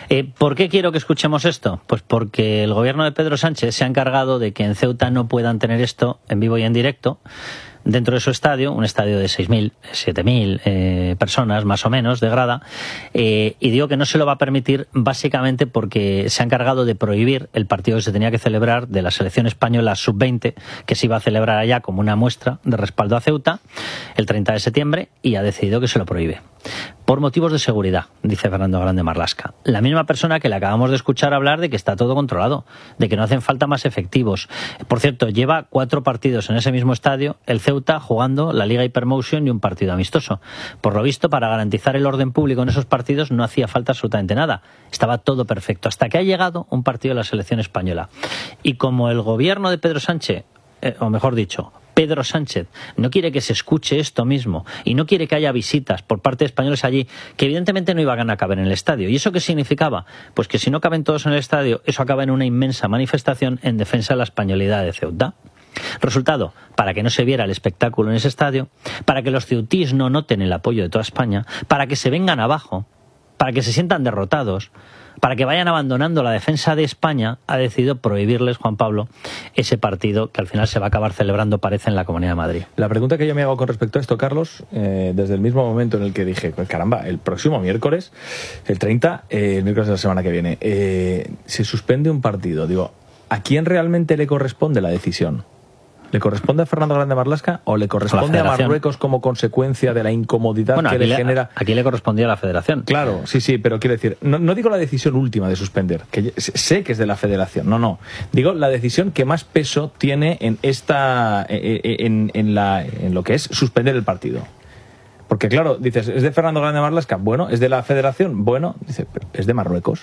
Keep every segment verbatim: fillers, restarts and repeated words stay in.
Eh, ¿Por qué quiero que escuchemos esto? Pues porque el gobierno de Pedro Sánchez se ha encargado de que en Ceuta no puedan tener esto en vivo y en directo dentro de su estadio, un estadio de seis mil, siete mil eh, personas más o menos de grada, eh, y digo que no se lo va a permitir básicamente porque se ha encargado de prohibir el partido que se tenía que celebrar de la selección española sub veinte, que se iba a celebrar allá como una muestra de respaldo a Ceuta el treinta de septiembre, y ha decidido que se lo prohíbe. Por motivos de seguridad, dice Fernando Grande Marlaska. La misma persona que le acabamos de escuchar hablar de que está todo controlado, de que no hacen falta más efectivos. Por cierto, lleva cuatro partidos en ese mismo estadio, el Ceuta jugando la Liga Hypermotion y un partido amistoso. Por lo visto, para garantizar el orden público en esos partidos no hacía falta absolutamente nada. Estaba todo perfecto, hasta que ha llegado un partido de la selección española. Y como el gobierno de Pedro Sánchez, eh, o mejor dicho, Pedro Sánchez no quiere que se escuche esto mismo y no quiere que haya visitas por parte de españoles allí, que evidentemente no iban a caber en el estadio. ¿Y eso qué significaba? Pues que si no caben todos en el estadio, eso acaba en una inmensa manifestación en defensa de la españolidad de Ceuta. Resultado, para que no se viera el espectáculo en ese estadio, para que los ceutíes no noten el apoyo de toda España, para que se vengan abajo, para que se sientan derrotados, para que vayan abandonando la defensa de España, ha decidido prohibirles, Juan Pablo, ese partido que al final se va a acabar celebrando, parece, en la Comunidad de Madrid. La pregunta que yo me hago con respecto a esto, Carlos, eh, desde el mismo momento en el que dije, pues caramba, el próximo miércoles, el treinta, eh, el miércoles de la semana que viene, eh, se suspende un partido. Digo, ¿a quién realmente le corresponde la decisión? ¿Le corresponde a Fernando Grande Marlaska o le corresponde a, a Marruecos como consecuencia de la incomodidad bueno, que le, le genera? Aquí le correspondía a la Federación. Claro, sí, sí, pero quiero decir, no, no digo la decisión última de suspender, que sé que es de la Federación, no, no. Digo la decisión que más peso tiene en esta, en, en, la, en lo que es suspender el partido. Porque claro, dices, ¿es de Fernando Grande Marlaska? Bueno, ¿es de la Federación? Bueno, dice, pero es de Marruecos.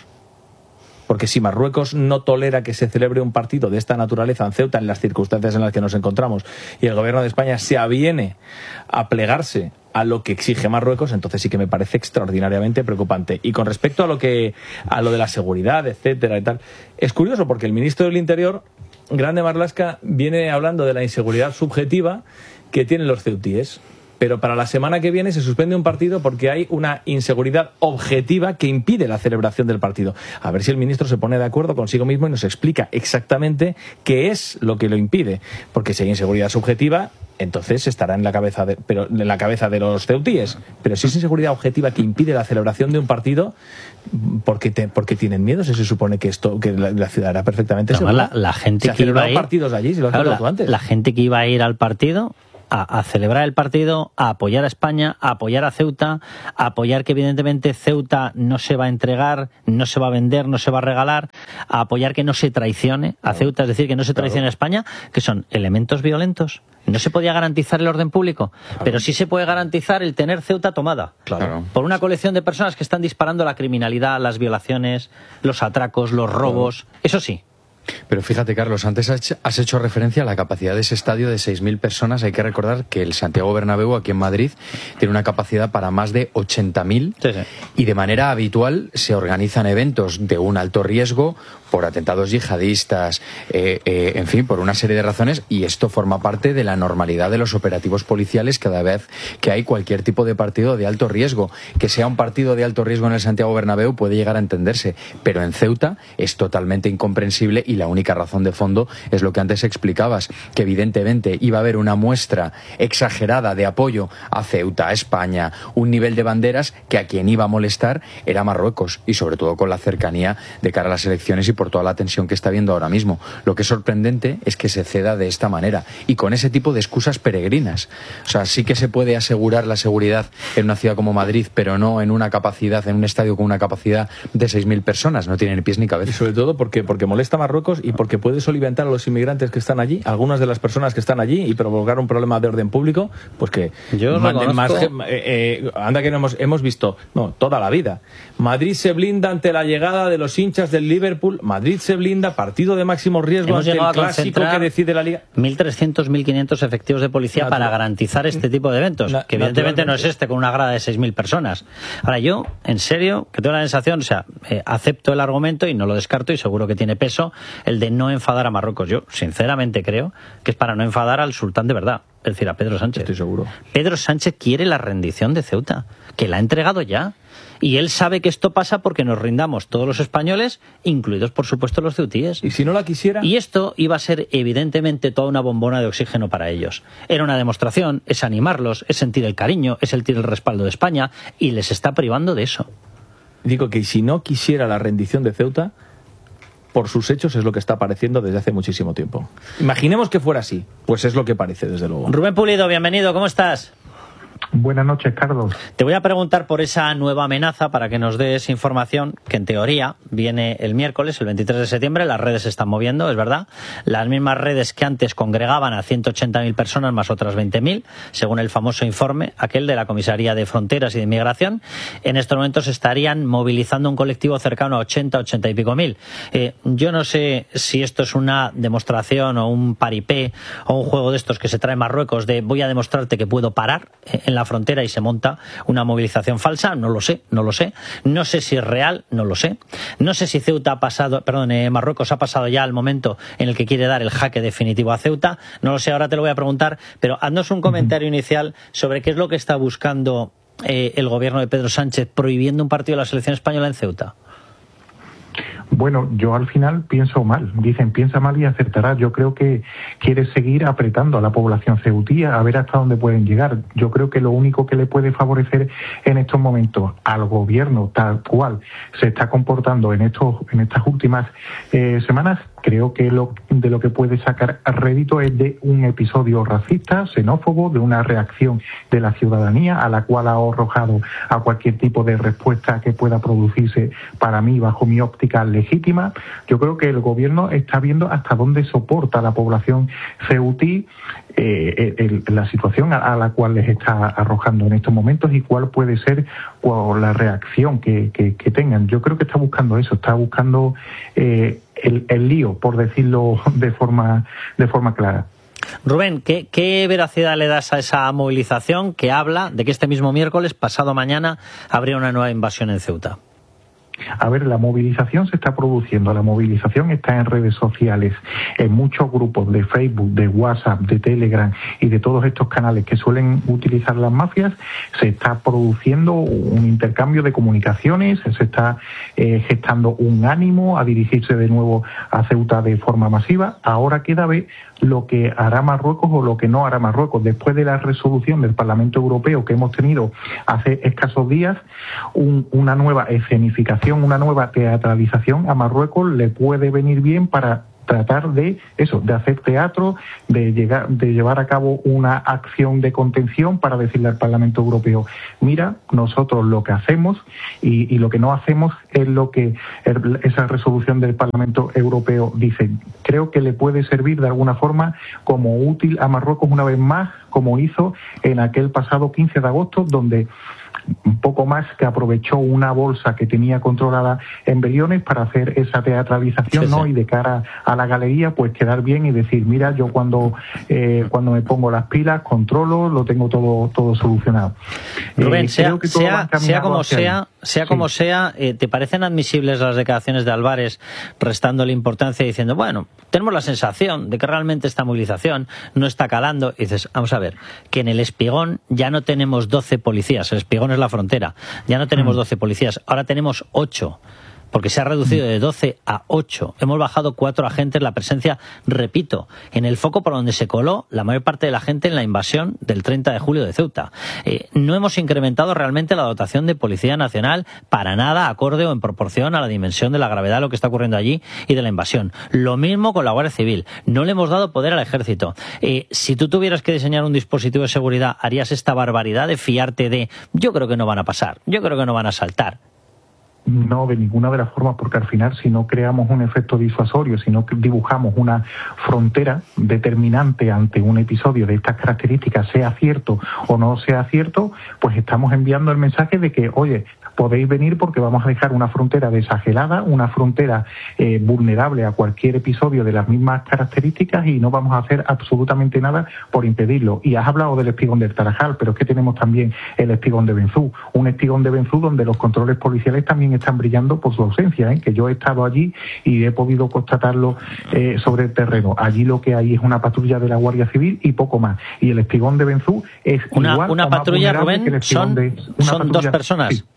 Porque si Marruecos no tolera que se celebre un partido de esta naturaleza en Ceuta, en las circunstancias en las que nos encontramos, y el gobierno de España se aviene a plegarse a lo que exige Marruecos, entonces sí que me parece extraordinariamente preocupante. Y con respecto a lo que a lo de la seguridad, etcétera y tal, es curioso porque el ministro del Interior, Grande Marlaska, viene hablando de la inseguridad subjetiva que tienen los ceutíes. Pero para la semana que viene se suspende un partido porque hay una inseguridad objetiva que impide la celebración del partido. A ver si el ministro se pone de acuerdo consigo mismo y nos explica exactamente qué es lo que lo impide. Porque si hay inseguridad subjetiva, entonces estará en la cabeza de, pero en la cabeza de los ceutíes. Pero si es inseguridad objetiva que impide la celebración de un partido, ¿por qué, te, por qué tienen miedo? Si se supone que esto que la, la ciudad era perfectamente segura. La, la gente se que iba a ir, partidos allí, si lo has claro, la, tú antes. La gente que iba a ir al partido A, a celebrar el partido, a apoyar a España, a apoyar a Ceuta, a apoyar que evidentemente Ceuta no se va a entregar, no se va a vender, no se va a regalar, a apoyar que no se traicione a Ceuta, es decir, que no se traicione a España, que son elementos violentos. No se podía garantizar el orden público, claro, pero sí se puede garantizar el tener Ceuta tomada. Claro. Por una colección de personas que están disparando la criminalidad, las violaciones, los atracos, los robos, claro. Eso sí. Pero fíjate, Carlos, antes has hecho referencia a la capacidad de ese estadio de seis mil personas. Hay que recordar que el Santiago Bernabéu, aquí en Madrid, tiene una capacidad para más de ochenta mil, sí, sí. Y de manera habitual se organizan eventos de un alto riesgo por atentados yihadistas, eh, eh, en fin, por una serie de razones, y esto forma parte de la normalidad de los operativos policiales cada vez que hay cualquier tipo de partido de alto riesgo. Que sea un partido de alto riesgo en el Santiago Bernabéu puede llegar a entenderse, pero en Ceuta es totalmente incomprensible, y la única razón de fondo es lo que antes explicabas, que evidentemente iba a haber una muestra exagerada de apoyo a Ceuta, a España, un nivel de banderas que a quien iba a molestar era Marruecos, y sobre todo con la cercanía de cara a las elecciones y por toda la tensión que está habiendo ahora mismo. Lo que es sorprendente es que se ceda de esta manera y con ese tipo de excusas peregrinas. O sea, sí que se puede asegurar la seguridad en una ciudad como Madrid, pero no en una capacidad, en un estadio con una capacidad de seis mil personas. No tiene ni pies ni cabeza. Y sobre todo porque, porque molesta a Marruecos y porque puede soliviantar a los inmigrantes que están allí, algunas de las personas que están allí, y provocar un problema de orden público, pues que yo manden más. Eh, eh, anda que no hemos, hemos visto, no, toda la vida. Madrid se blinda ante la llegada de los hinchas del Liverpool. Madrid se blinda, partido de máximo riesgo hemos ante el clásico que decide la Liga. mil trescientos, mil quinientos efectivos de policía Natural. Para garantizar este tipo de eventos, Na que evidentemente no es este con una grada de seis mil personas. Ahora yo, en serio, que tengo la sensación, o sea, eh, acepto el argumento y no lo descarto, y seguro que tiene peso el de no enfadar a Marruecos. Yo, sinceramente, creo que es para no enfadar al sultán de verdad, es decir, a Pedro Sánchez. Estoy seguro. Pedro Sánchez quiere la rendición de Ceuta, que la ha entregado ya. Y él sabe que esto pasa porque nos rindamos todos los españoles, incluidos, por supuesto, los ceutíes. ¿Y si no la quisiera? Y esto iba a ser, evidentemente, toda una bombona de oxígeno para ellos. Era una demostración, es animarlos, es sentir el cariño, es sentir el respaldo de España, y les está privando de eso. Digo que si no quisiera la rendición de Ceuta, por sus hechos es lo que está apareciendo desde hace muchísimo tiempo. Imaginemos que fuera así, pues es lo que parece, desde luego. Rubén Pulido, bienvenido, ¿cómo estás? Buenas noches, Carlos. Te voy a preguntar por esa nueva amenaza para que nos des información que en teoría viene el miércoles, el veintitrés de septiembre. Las redes se están moviendo, es verdad. Las mismas redes que antes congregaban a ciento ochenta mil personas más otras veinte mil, según el famoso informe, aquel de la Comisaría de Fronteras y de Inmigración. En estos momentos estarían movilizando un colectivo cercano a ochenta, ochenta y pico mil. Eh, yo no sé si esto es una demostración o un paripé o un juego de estos que se trae Marruecos de voy a demostrarte que puedo parar eh, en la frontera y se monta una movilización falsa, no lo sé, no lo sé. No sé si es real, no lo sé. No sé si Ceuta ha pasado, perdón, eh, Marruecos ha pasado ya al momento en el que quiere dar el jaque definitivo a Ceuta, no lo sé, ahora te lo voy a preguntar, pero haznos un comentario inicial sobre qué es lo que está buscando eh, el gobierno de Pedro Sánchez prohibiendo un partido de la selección española en Ceuta. Bueno, yo al final pienso mal. Dicen, piensa mal y acertarás. Yo creo que quiere seguir apretando a la población ceutí a ver hasta dónde pueden llegar. Yo creo que lo único que le puede favorecer en estos momentos al gobierno tal cual se está comportando en estos en estas últimas eh, semanas, creo que lo, de lo que puede sacar rédito es de un episodio racista, xenófobo, de una reacción de la ciudadanía a la cual ha arrojado a cualquier tipo de respuesta que pueda producirse, para mí, bajo mi óptica, legítima. Yo creo que el gobierno está viendo hasta dónde soporta la población ceutí eh, el, la situación a, a la cual les está arrojando en estos momentos y cuál puede ser cuál, la reacción que, que, que tengan. Yo creo que está buscando eso, está buscando eh, el, el lío, por decirlo de forma, de forma clara. Rubén, ¿qué, ¿qué veracidad le das a esa movilización que habla de que este mismo miércoles, pasado mañana, habría una nueva invasión en Ceuta? A ver, la movilización se está produciendo, la movilización está en redes sociales, en muchos grupos de Facebook, de WhatsApp, de Telegram y de todos estos canales que suelen utilizar las mafias. Se está produciendo un intercambio de comunicaciones, se está eh, gestando un ánimo a dirigirse de nuevo a Ceuta de forma masiva. Ahora queda ver lo que hará Marruecos o lo que no hará Marruecos. Después de la resolución del Parlamento Europeo que hemos tenido hace escasos días, un, una nueva escenificación, una nueva teatralización a Marruecos le puede venir bien para tratar de eso, de hacer teatro, de llegar, de llevar a cabo una acción de contención para decirle al Parlamento Europeo, mira, nosotros lo que hacemos y, y lo que no hacemos es lo que el, esa resolución del Parlamento Europeo dice. Creo que le puede servir de alguna forma como útil a Marruecos una vez más, como hizo en aquel pasado quince de agosto, donde un poco más que aprovechó una bolsa que tenía controlada en Beliones para hacer esa teatralización, sí, ¿no? Sí. Y de cara a la galería, pues quedar bien y decir, mira, yo cuando eh, cuando me pongo las pilas, controlo, lo tengo todo todo solucionado. Rubén, eh, sea, sea, sea como sea, sea sí. como sea, eh, ¿te parecen admisibles las declaraciones de Álvarez restándole importancia y diciendo, bueno, tenemos la sensación de que realmente esta movilización no está calando? Y dices, vamos a ver, que en el Espigón ya no tenemos doce policías, el Espigón es la frontera, ya no tenemos doce policías, ahora tenemos ocho, porque se ha reducido de doce a ocho. Hemos bajado cuatro agentes la presencia, repito, en el foco por donde se coló la mayor parte de la gente en la invasión del treinta de julio de Ceuta. Eh, no hemos incrementado realmente la dotación de Policía Nacional para nada acorde o en proporción a la dimensión de la gravedad de lo que está ocurriendo allí y de la invasión. Lo mismo con la Guardia Civil. No le hemos dado poder al Ejército. Eh, si tú tuvieras que diseñar un dispositivo de seguridad, ¿harías esta barbaridad de fiarte de yo creo que no van a pasar, yo creo que no van a saltar? No, de ninguna de las formas, porque al final si no creamos un efecto disuasorio, si no dibujamos una frontera determinante ante un episodio de estas características, sea cierto o no sea cierto, pues estamos enviando el mensaje de que, oye, podéis venir porque vamos a dejar una frontera desagelada, una frontera eh, vulnerable a cualquier episodio de las mismas características y no vamos a hacer absolutamente nada por impedirlo. Y has hablado del espigón del Tarajal, pero es que tenemos también el espigón de Benzú, un espigón de Benzú donde los controles policiales también están brillando por su ausencia, ¿eh? Que yo he estado allí y he podido constatarlo eh, sobre el terreno. Allí lo que hay es una patrulla de la Guardia Civil y poco más. Y el espigón de Benzú es una, igual una o patrulla, más Rubén, que el son, de, una son patrulla, dos personas. Sí.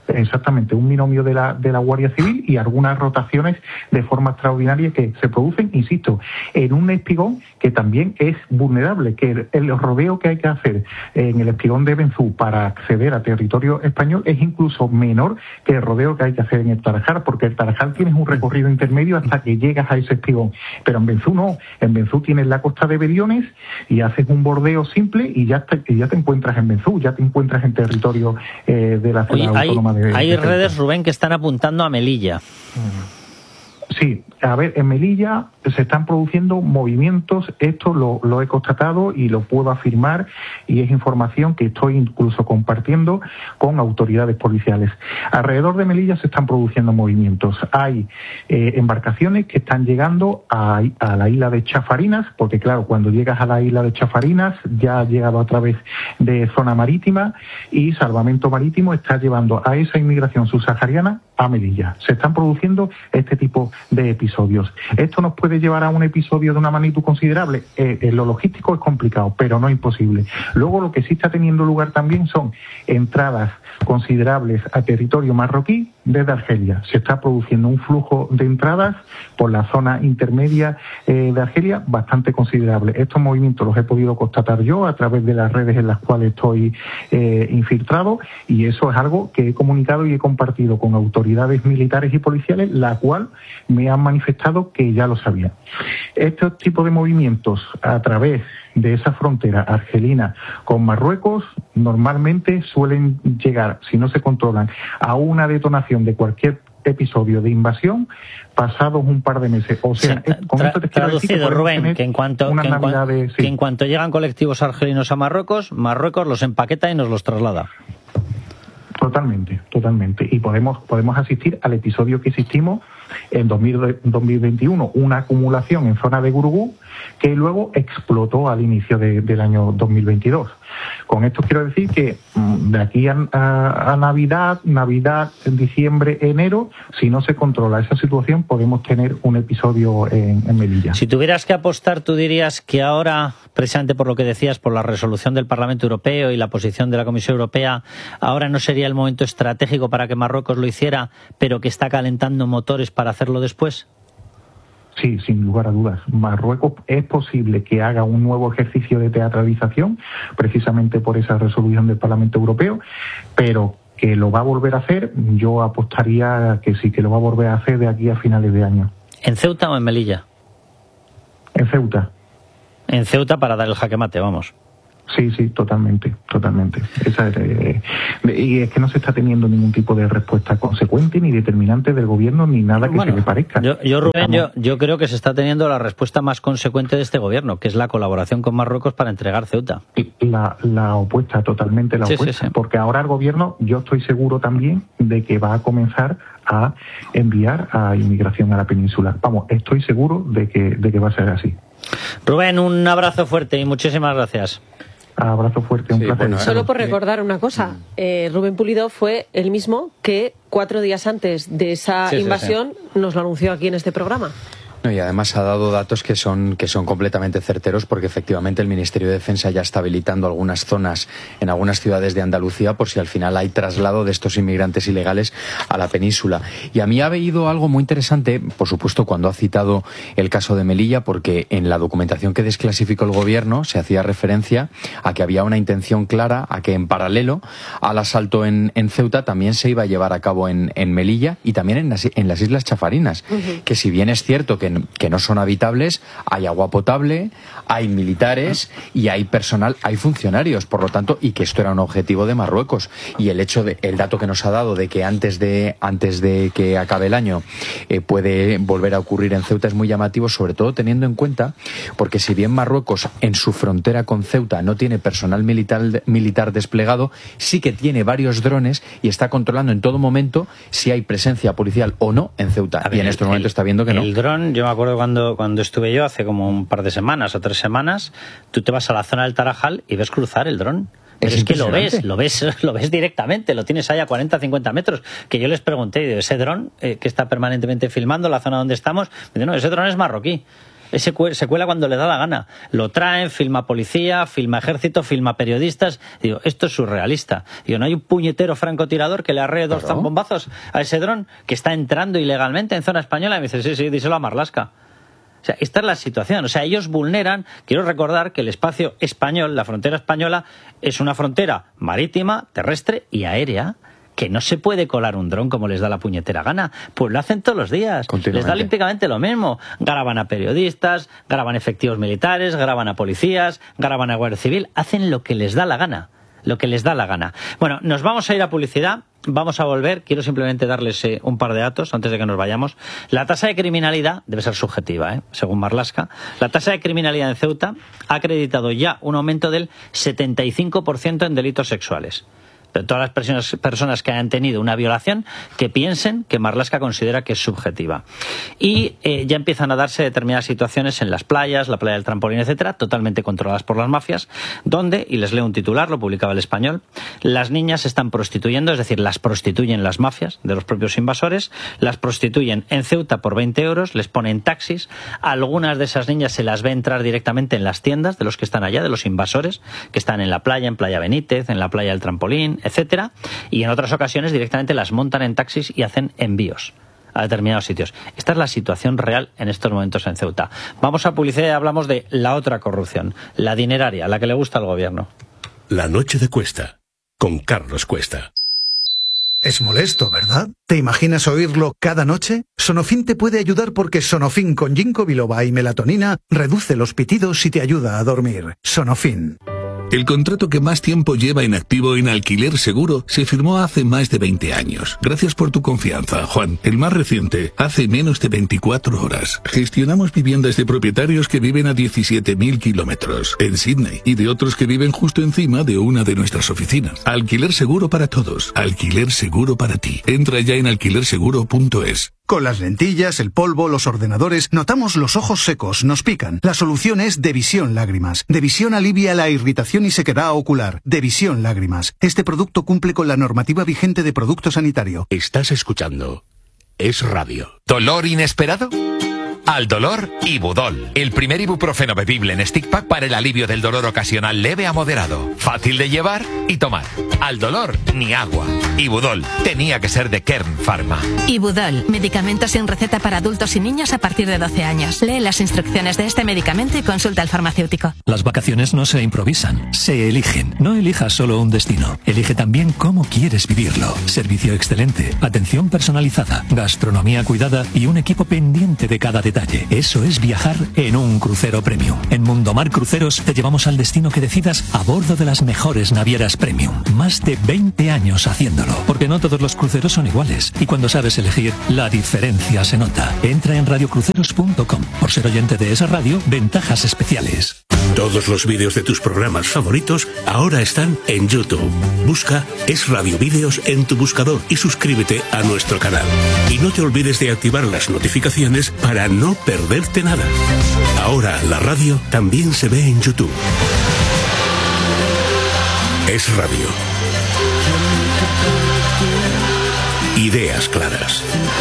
exactamente, un binomio de la, de la Guardia Civil y algunas rotaciones de forma extraordinaria que se producen, insisto, en un espigón que también es vulnerable, que el, el rodeo que hay que hacer en el espigón de Benzú para acceder a territorio español es incluso menor que el rodeo que hay que hacer en el Tarajal, porque el Tarajal tienes un recorrido intermedio hasta que llegas a ese espigón, pero en Benzú no, en Benzú tienes la costa de Bediones y haces un bordeo simple y ya te, y ya te encuentras en Benzú, ya te encuentras en territorio eh, de la ciudad Oye, autónoma hay, de Hay de redes, Rubén, que están apuntando a Melilla. Sí, a ver, en Melilla se están produciendo movimientos, esto lo, lo he constatado y lo puedo afirmar, y es información que estoy incluso compartiendo con autoridades policiales. Alrededor de Melilla se están produciendo movimientos. Hay eh, embarcaciones que están llegando a, a la isla de Chafarinas, porque claro, cuando llegas a la isla de Chafarinas ya ha llegado a través de zona marítima, y Salvamento Marítimo está llevando a esa inmigración subsahariana a Melilla. Se están produciendo este tipo de episodios. Esto nos puede llevar a un episodio de una magnitud considerable. Eh, en lo logístico es complicado, pero no imposible. Luego lo que sí está teniendo lugar también son entradas considerables a territorio marroquí desde Argelia. Se está produciendo un flujo de entradas por la zona intermedia eh, de Argelia bastante considerable. Estos movimientos los he podido constatar yo a través de las redes en las cuales estoy eh, infiltrado, y eso es algo que he comunicado y he compartido con autoridades militares y policiales, la cual me han manifestado que ya lo sabía. Estos tipos de movimientos a través de esa frontera argelina con Marruecos normalmente suelen llegar, si no se controlan, a una detonación de cualquier episodio de invasión pasados un par de meses. O sea, sí, con tra esto te quiero decir traducido, que Rubén, que en cuanto que en, cua de, sí. que en cuanto llegan colectivos argelinos a Marruecos, Marruecos los empaqueta y nos los traslada. Totalmente, totalmente. Y podemos podemos asistir al episodio que existimos en dos mil veintiuno, una acumulación en zona de Gurugú que luego explotó al inicio de, del año dos mil veintidós. Con esto quiero decir que de aquí a, a, a Navidad, Navidad, diciembre, enero, si no se controla esa situación, podemos tener un episodio en, en Melilla. Si tuvieras que apostar, tú dirías que ahora, precisamente por lo que decías, por la resolución del Parlamento Europeo y la posición de la Comisión Europea, ahora no sería el momento estratégico para que Marruecos lo hiciera, pero que está calentando motores para hacerlo después. Sí, sin lugar a dudas. Marruecos es posible que haga un nuevo ejercicio de teatralización, precisamente por esa resolución del Parlamento Europeo, pero que lo va a volver a hacer, yo apostaría que sí, que lo va a volver a hacer de aquí a finales de año. ¿En Ceuta o en Melilla? En Ceuta. En Ceuta para dar el jaque mate, vamos. Sí, sí, totalmente, totalmente. Esa es, eh, y es que no se está teniendo ningún tipo de respuesta consecuente ni determinante del gobierno ni nada que bueno, se le parezca. Yo, yo Rubén, yo, yo creo que se está teniendo la respuesta más consecuente de este gobierno, que es la colaboración con Marruecos para entregar Ceuta. La, la opuesta, totalmente la sí, opuesta, sí, sí. Porque ahora el gobierno, yo estoy seguro también de que va a comenzar a enviar a inmigración a la península. Vamos, estoy seguro de que, de que va a ser así. Rubén, un abrazo fuerte y muchísimas gracias. Abrazo fuerte, un sí, placer. Bueno, Solo por recordar una cosa, eh, Rubén Pulido fue el mismo que cuatro días antes de esa sí, invasión sí, sí. nos lo anunció aquí en este programa. No, y además ha dado datos que son, que son completamente certeros, porque efectivamente el Ministerio de Defensa ya está habilitando algunas zonas en algunas ciudades de Andalucía por si al final hay traslado de estos inmigrantes ilegales a la península. Y a mí ha habido algo muy interesante, por supuesto, cuando ha citado el caso de Melilla, porque en la documentación que desclasificó el gobierno se hacía referencia a que había una intención clara a que en paralelo al asalto en, en Ceuta también se iba a llevar a cabo en, en Melilla y también en las, en las Islas Chafarinas, uh-huh. que si bien es cierto que que no son habitables, hay agua potable, hay militares y hay personal, hay funcionarios, por lo tanto, y que esto era un objetivo de Marruecos. Y el hecho de, el dato que nos ha dado de que antes de antes de que acabe el año eh, puede volver a ocurrir en Ceuta es muy llamativo, sobre todo teniendo en cuenta, porque si bien Marruecos en su frontera con Ceuta no tiene personal militar, militar desplegado, sí que tiene varios drones y está controlando en todo momento si hay presencia policial o no en Ceuta. A ver, y en este el, momento está viendo que el no. El dron, yo me acuerdo cuando, cuando estuve yo hace como un par de semanas o tres semanas, tú te vas a la zona del Tarajal y ves cruzar el dron. Pero es, es que lo ves, lo ves, lo ves directamente, lo tienes ahí a cuarenta, cincuenta metros. Que yo les pregunté, ese dron eh, que está permanentemente filmando la zona donde estamos, me dice, no, ese dron es marroquí. Ese se cuela cuando le da la gana. Lo traen, filma policía, filma ejército, filma periodistas. Digo, esto es surrealista. Digo, ¿no hay un puñetero francotirador que le arree dos claro. zambombazos a ese dron que está entrando ilegalmente en zona española? Y me dice, sí, sí, díselo a Marlaska. O sea, esta es la situación. O sea, ellos vulneran. Quiero recordar que el espacio español, la frontera española, es una frontera marítima, terrestre y aérea. Que no se puede colar un dron como les da la puñetera gana. Pues lo hacen todos los días. Les da olímpicamente lo mismo. Graban a periodistas, graban efectivos militares, graban a policías, graban a Guardia Civil. Hacen lo que les da la gana. Lo que les da la gana. Bueno, nos vamos a ir a publicidad. Vamos a volver. Quiero simplemente darles eh, un par de datos antes de que nos vayamos. La tasa de criminalidad debe ser subjetiva, ¿eh? Según Marlaska. La tasa de criminalidad en Ceuta ha acreditado ya un aumento del setenta y cinco por ciento en delitos sexuales. Pero todas las personas, personas que hayan tenido una violación que piensen que Marlaska considera que es subjetiva. Y eh, ya empiezan a darse determinadas situaciones en las playas, la playa del Trampolín, etcétera, totalmente controladas por las mafias, donde, y les leo un titular, lo publicaba El Español, las niñas se están prostituyendo, es decir, las prostituyen las mafias de los propios invasores, las prostituyen en Ceuta por veinte euros, les ponen taxis, algunas de esas niñas se las ve entrar directamente en las tiendas de los que están allá, de los invasores, que están en la playa, en Playa Benítez, en la playa del Trampolín, etcétera, y en otras ocasiones directamente las montan en taxis y hacen envíos a determinados sitios. Esta es la situación real en estos momentos en Ceuta. Vamos a publicidad y hablamos de la otra corrupción, la dineraria, la que le gusta al gobierno. La noche de Cuesta, con Carlos Cuesta. Es molesto, ¿verdad? ¿Te imaginas oírlo cada noche? Sonofin te puede ayudar porque Sonofin con ginkgo biloba y melatonina reduce los pitidos y te ayuda a dormir. Sonofin. El contrato que más tiempo lleva en activo en Alquiler Seguro se firmó hace más de veinte años. Gracias por tu confianza, Juan. El más reciente, hace menos de veinticuatro horas. Gestionamos viviendas de propietarios que viven a diecisiete mil kilómetros en Sydney y de otros que viven justo encima de una de nuestras oficinas. Alquiler Seguro para todos. Alquiler Seguro para ti. Entra ya en alquiler seguro punto es. Con las lentillas, el polvo, los ordenadores, notamos los ojos secos, nos pican. La solución es Devisión Lágrimas. Devisión alivia la irritación y sequedad ocular. Devisión Lágrimas. Este producto cumple con la normativa vigente de producto sanitario. Estás escuchando Es Radio. ¿Dolor inesperado? Al dolor, Ibudol, el primer ibuprofeno bebible en stick pack para el alivio del dolor ocasional leve a moderado. Fácil de llevar y tomar. Al dolor, ni agua. Ibudol, tenía que ser de Kern Pharma. Ibudol, medicamento sin receta para adultos y niños a partir de doce años. Lee las instrucciones de este medicamento y consulta al farmacéutico. Las vacaciones no se improvisan, se eligen. No elijas solo un destino, elige también cómo quieres vivirlo. Servicio excelente, atención personalizada, gastronomía cuidada y un equipo pendiente de cada detalle. Eso es viajar en un crucero premium. En Mundomar Cruceros te llevamos al destino que decidas a bordo de las mejores navieras premium. Más de veinte años haciéndolo. Porque no todos los cruceros son iguales. Y cuando sabes elegir, la diferencia se nota. Entra en radio cruceros punto com. Por ser oyente de esa radio, ventajas especiales. Todos los vídeos de tus programas favoritos ahora están en YouTube. Busca Es Radio Vídeos en tu buscador y suscríbete a nuestro canal. Y no te olvides de activar las notificaciones para no perderte nada. Ahora la radio también se ve en YouTube. Es Radio. Ideas claras.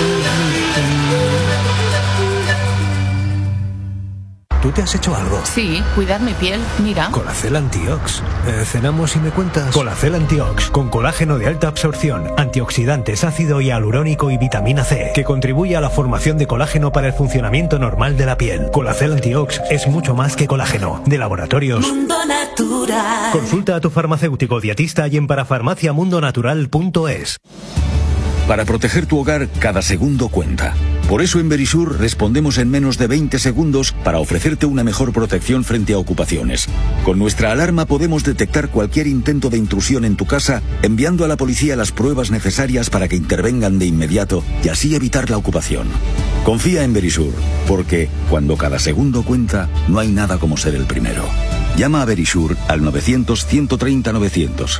¿Tú te has hecho algo? Sí, cuidar mi piel, mira. Colacel Antiox. Eh, ¿Cenamos y me cuentas? Colacel Antiox, con colágeno de alta absorción, antioxidantes, ácido hialurónico y vitamina C, que contribuye a la formación de colágeno para el funcionamiento normal de la piel. Colacel Antiox es mucho más que colágeno. De Laboratorios Mundo Natural. Consulta a tu farmacéutico dietista y en parafarmacia mundo natural punto es. Para proteger tu hogar, cada segundo cuenta. Por eso en Verisur respondemos en menos de veinte segundos para ofrecerte una mejor protección frente a ocupaciones. Con nuestra alarma podemos detectar cualquier intento de intrusión en tu casa, enviando a la policía las pruebas necesarias para que intervengan de inmediato y así evitar la ocupación. Confía en Verisur, porque cuando cada segundo cuenta, no hay nada como ser el primero. Llama a Verisur al novecientos, ciento treinta, novecientos.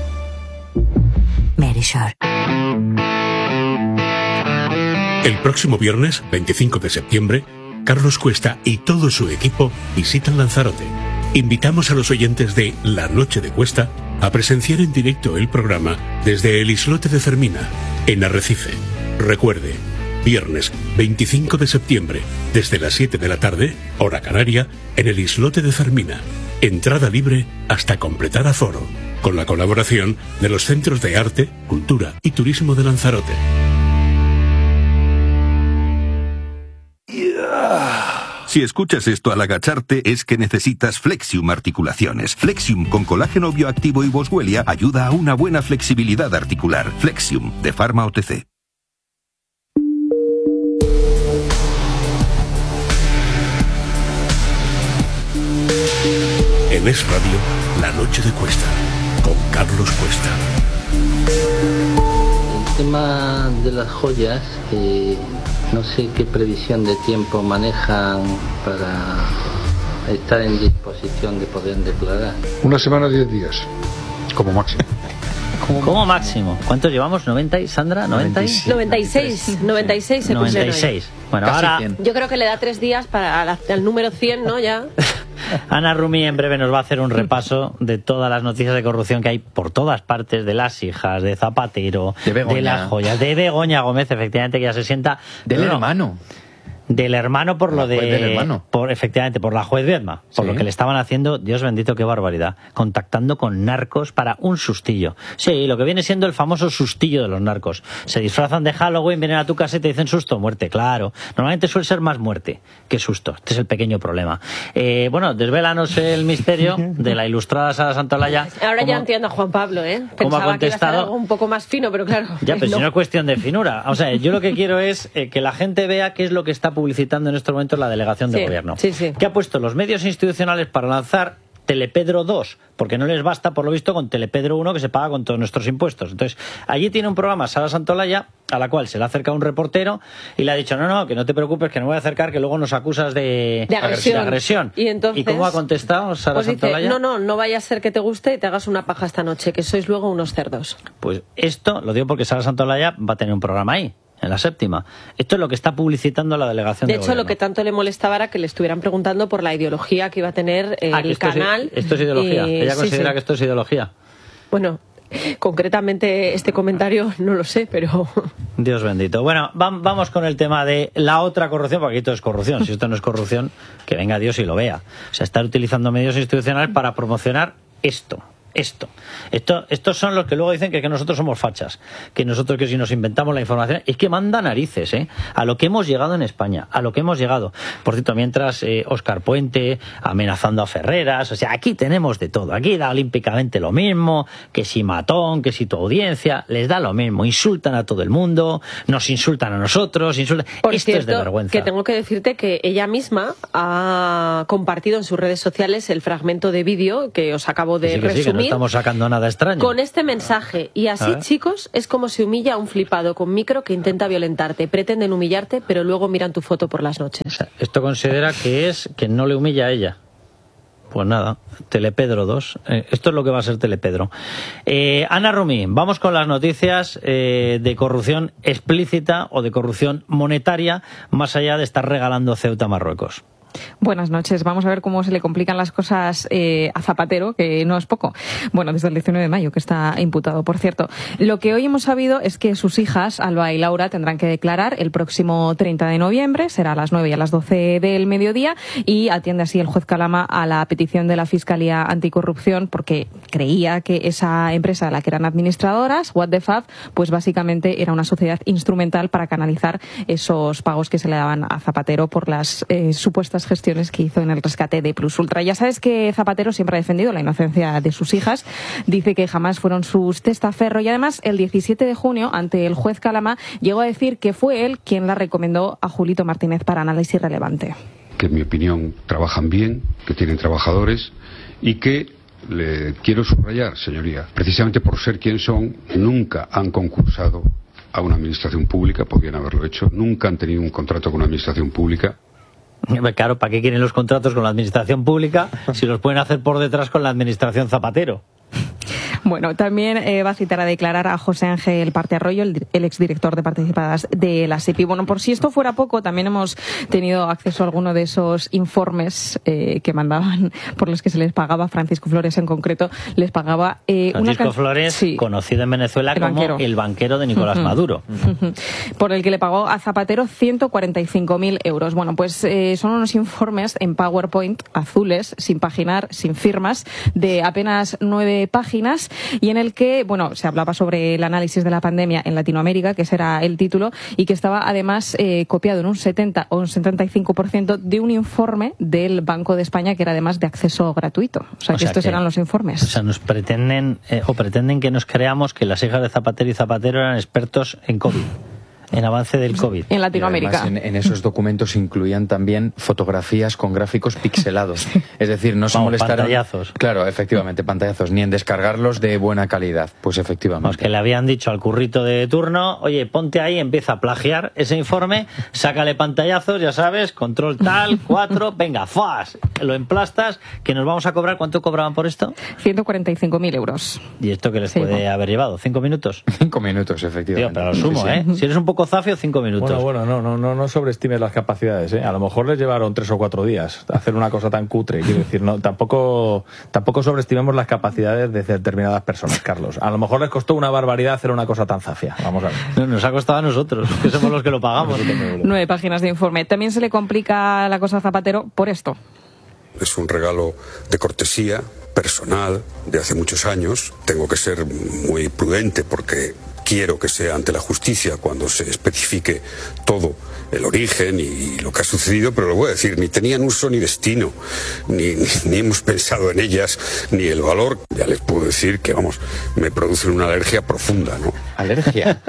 Verisur. El próximo viernes, veinticinco de septiembre, Carlos Cuesta y todo su equipo visitan Lanzarote. Invitamos a los oyentes de La Noche de Cuesta a presenciar en directo el programa desde el islote de Fermina, en Arrecife. Recuerde, Viernes veinticinco de septiembre, desde las siete de la tarde, hora canaria, en el islote de Fermina. Entrada libre hasta completar aforo, con la colaboración de los Centros de Arte, Cultura y Turismo de Lanzarote. Si escuchas esto al agacharte es que necesitas Flexium Articulaciones. Flexium con colágeno bioactivo y boswellia ayuda a una buena flexibilidad articular. Flexium, de Pharma O T C. En Es Radio, La Noche de Cuesta, con Carlos Cuesta. El tema de las joyas, eh, no sé qué previsión de tiempo manejan para estar en disposición de poder declarar. Una semana, diez días, como máximo. Como máximo. ¿Cuántos llevamos? ¿noventa y Sandra? ¿noventa y? noventa y seis. noventa y seis se noventa y seis. Bueno, Casi ahora... cien. Yo creo que le da tres días para al, al número cien, ¿no? Ya... Ana Rumi en breve nos va a hacer un repaso de todas las noticias de corrupción que hay por todas partes, de las hijas, de Zapatero, de, de las joyas, de Begoña Gómez, efectivamente, que ya se sienta... Del no, hermano. Del hermano por la lo de... Del hermano. Por, efectivamente, por la juez Viedma, por sí. lo que le estaban haciendo, Dios bendito, qué barbaridad, contactando con narcos para un sustillo. Sí, lo que viene siendo el famoso sustillo de los narcos. Se disfrazan de Halloween, vienen a tu casa y te dicen susto, muerte, claro. Normalmente suele ser más muerte que susto. Este es el pequeño problema. Eh, bueno, desvélanos el misterio de la ilustrada Sara Santolaya. Ahora ¿Cómo, ya entiendo a Juan Pablo, ¿eh? ¿Cómo ha Pensaba que iba a contestado? hacer algo un poco más fino, pero claro. Ya, pero no. si no es cuestión de finura. O sea, yo lo que quiero es eh, que la gente vea qué es lo que está publicitando en estos momentos la delegación de sí, gobierno. Sí, sí. Que ha puesto los medios institucionales para lanzar Telepedro dos, porque no les basta, por lo visto, con Telepedro uno que se paga con todos nuestros impuestos. Entonces, allí tiene un programa Sara Santolaya, a la cual se le ha acercado un reportero y le ha dicho, no, no, que no te preocupes, que no voy a acercar, que luego nos acusas de, de agresión. De agresión. ¿Y, entonces, ¿Y cómo ha contestado Sara pues dice, Santolaya? no, no, no vaya a ser que te guste y te hagas una paja esta noche, que sois luego unos cerdos. Pues esto, lo digo porque Sara Santolaya va a tener un programa ahí, en la séptima. Esto es lo que está publicitando la delegación de, de hecho, gobierno. lo que tanto le molestaba era que le estuvieran preguntando por la ideología que iba a tener el ah, esto canal. Es, esto es ideología. Y, Ella sí, considera sí. que esto es ideología. Bueno, concretamente este comentario no lo sé, pero... Dios bendito. Bueno, va, vamos con el tema de la otra corrupción, porque aquí todo es corrupción. Si esto no es corrupción, que venga Dios y lo vea. O sea, estar utilizando medios institucionales para promocionar esto. Esto. Esto. Estos son los que luego dicen que, que nosotros somos fachas, que nosotros que si nos inventamos la información, es que manda narices, ¿eh? A lo que hemos llegado en España, a lo que hemos llegado. Por cierto, mientras eh, Óscar Puente amenazando a Ferreras, o sea, aquí tenemos de todo, aquí da olímpicamente lo mismo, que si matón, que si tu audiencia, les da lo mismo, insultan a todo el mundo, nos insultan a nosotros, insultan... Por Esto cierto, es de vergüenza. que tengo que decirte que ella misma ha compartido en sus redes sociales el fragmento de vídeo que os acabo de que sí, que resumir. Sí, que no estamos sacando nada extraño. Con este mensaje. Y así, chicos, es como se humilla a un flipado con micro que intenta violentarte. Pretenden humillarte, pero luego miran tu foto por las noches. O sea, esto considera que es que no le humilla a ella. Pues nada, Telepedro dos. Eh, esto es lo que va a ser Telepedro. Eh, Ana Rumi, vamos con las noticias eh, de corrupción explícita o de corrupción monetaria, más allá de estar regalando Ceuta a Marruecos. Buenas noches. Vamos a ver cómo se le complican las cosas eh, a Zapatero, que no es poco. Bueno, desde el diecinueve de mayo, que está imputado, por cierto. Lo que hoy hemos sabido es que sus hijas, Alba y Laura, tendrán que declarar el próximo treinta de noviembre. Será a las nueve y a las doce del mediodía. Y atiende así el juez Calama a la petición de la Fiscalía Anticorrupción, porque creía que esa empresa de la que eran administradoras, What the Fab, pues básicamente era una sociedad instrumental para canalizar esos pagos que se le daban a Zapatero por las eh, supuestas gestiones que hizo en el rescate de Plus Ultra. Ya sabes que Zapatero siempre ha defendido la inocencia de sus hijas, dice que jamás fueron sus testaferro y además el diecisiete de junio ante el juez Calama llegó a decir que fue él quien la recomendó a Julito Martínez para análisis relevante. Que en mi opinión trabajan bien, que tienen trabajadores y que, le quiero subrayar, señoría, precisamente por ser quien son, nunca han concursado a una administración pública, podrían haberlo hecho, nunca han tenido un contrato con una administración pública. Claro, ¿para qué quieren los contratos con la administración pública si los pueden hacer por detrás con la administración Zapatero? Bueno, también eh, va a citar a declarar a José Ángel Parte Arroyo, el, el exdirector de participadas de la SEPI. Bueno, por si esto fuera poco, también hemos tenido acceso a alguno de esos informes eh, que mandaban, por los que se les pagaba. Francisco Flores en concreto les pagaba eh, Francisco una Flores, sí, conocido en Venezuela el como banquero. el banquero de Nicolás uh-huh. Maduro. Uh-huh. Por el que le pagó a Zapatero ciento cuarenta y cinco mil euros. Bueno, pues eh, son unos informes en PowerPoint azules, sin paginar, sin firmas, de apenas nueve páginas, y en el que, bueno, se hablaba sobre el análisis de la pandemia en Latinoamérica, que ese era el título, y que estaba además eh, copiado en un setenta o un setenta y cinco por ciento de un informe del Banco de España, que era además de acceso gratuito. O sea, o que sea estos que, eran los informes. O sea, nos pretenden, eh, o pretenden que nos creamos que las hijas de Zapatero y Zapatero eran expertos en COVID. En avance del COVID. En Latinoamérica. En, en esos documentos incluían también fotografías con gráficos pixelados. Es decir, no se Vamos, molestaron... pantallazos. Claro, efectivamente, pantallazos. Ni en descargarlos de buena calidad. Pues efectivamente. Vamos, que le habían dicho al currito de turno, oye, ponte ahí, empieza a plagiar ese informe, sácale pantallazos, ya sabes, control tal, cuatro, venga, ¡fas! Lo emplastas, que nos vamos a cobrar. ¿Cuánto cobraban por esto? ciento cuarenta y cinco mil euros. ¿Y esto qué les sí, puede bueno. haber llevado? ¿Cinco minutos? Cinco minutos, efectivamente. Tío, pero lo sumo, sí, sí. ¿eh? Si eres un poco zafio, cinco minutos. Bueno, bueno, no, no, no, no sobreestimes las capacidades, ¿eh? A lo mejor les llevaron tres o cuatro días hacer una cosa tan cutre. Quiero decir, no, tampoco, tampoco sobreestimemos las capacidades de determinadas personas, Carlos. A lo mejor les costó una barbaridad hacer una cosa tan zafia. Vamos a ver. No, nos ha costado a nosotros, que somos los que lo pagamos. Nueve páginas de informe. También se le complica la cosa a Zapatero por esto. Es un regalo de cortesía personal de hace muchos años. Tengo que ser muy prudente porque quiero que sea ante la justicia cuando se especifique todo el origen y lo que ha sucedido, pero lo voy a decir, ni tenían uso ni destino, ni, ni, ni hemos pensado en ellas, ni el valor. Ya les puedo decir que, vamos, me producen una alergia profunda, ¿no? ¿Alergia?